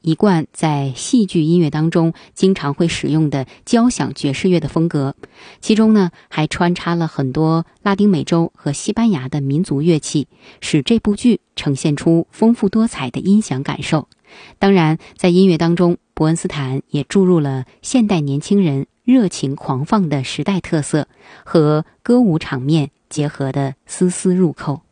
一贯在戏剧音乐当中经常会使用的交响爵士乐的风格，其中呢还穿插了很多拉丁美洲和西班牙的民族乐器，使这部剧呈现出丰富多彩的音响感受。当然，在音乐当中，伯恩斯坦也注入了现代年轻人热情狂放的时代特色，和歌舞场面结合的丝丝入扣。